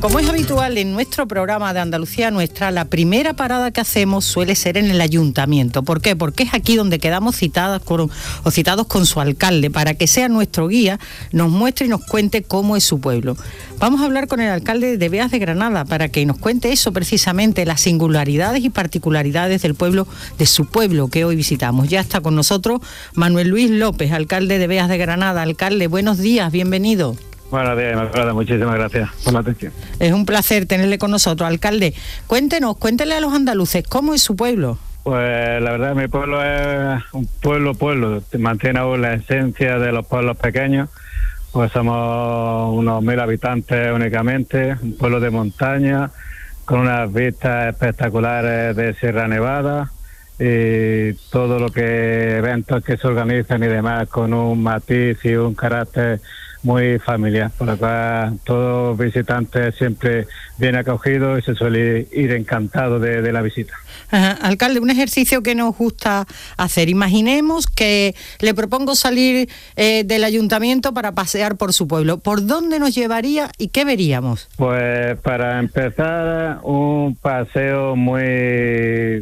Como es habitual en nuestro programa de Andalucía Nuestra, la primera parada que hacemos suele ser en el ayuntamiento. ¿Por qué? Porque es aquí donde quedamos citados con su alcalde, para que sea nuestro guía, nos muestre y nos cuente cómo es su pueblo. Vamos a hablar con el alcalde de Beas de Granada para que nos cuente eso precisamente, las singularidades y particularidades del pueblo, de su pueblo que hoy visitamos. Ya está con nosotros Manuel Luis López, alcalde de Beas de Granada. Alcalde, buenos días, bienvenido. Buenos días, Inmaculada, muchísimas gracias por la atención. Es un placer tenerle con nosotros, alcalde. Cuéntele a los andaluces, ¿cómo es su pueblo? Pues la verdad, mi pueblo es un pueblo, mantiene aún la esencia de los pueblos pequeños, pues somos unos 1000 habitantes únicamente, un pueblo de montaña, con unas vistas espectaculares de Sierra Nevada, y todo lo que eventos que se organizan y demás con un matiz y un carácter muy familiar, por lo cual todo visitante siempre viene acogido y se suele ir encantado de la visita. Alcalde, un ejercicio que nos gusta hacer. Imaginemos que le propongo salir del ayuntamiento para pasear por su pueblo. ¿Por dónde nos llevaría y qué veríamos? Pues para empezar, un paseo muy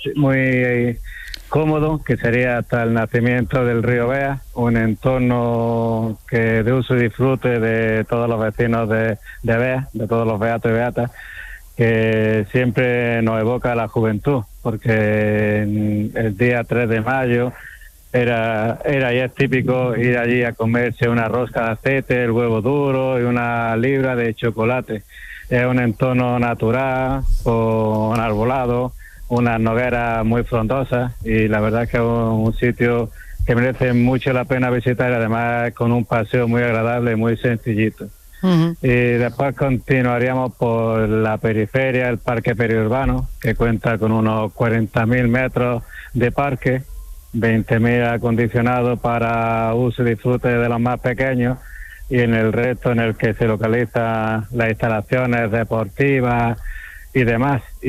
cómodo, que sería hasta el nacimiento del río Beas, un entorno que de uso y disfrute de todos los vecinos de Beas, de todos los beatos y beatas, que siempre nos evoca la juventud, porque el día 3 de mayo era y es típico ir allí a comerse una rosca de aceite, el huevo duro y una libra de chocolate. Es un entorno natural, con arbolado, unas nogueras muy frondosas, y la verdad es que es un sitio que merece mucho la pena visitar, y además con un paseo muy agradable y muy sencillito. Uh-huh. Y después continuaríamos por la periferia, el parque periurbano, que cuenta con unos 40.000 metros de parque, 20.000 acondicionados para uso y disfrute de los más pequeños, y en el resto en el que se localizan las instalaciones deportivas y demás.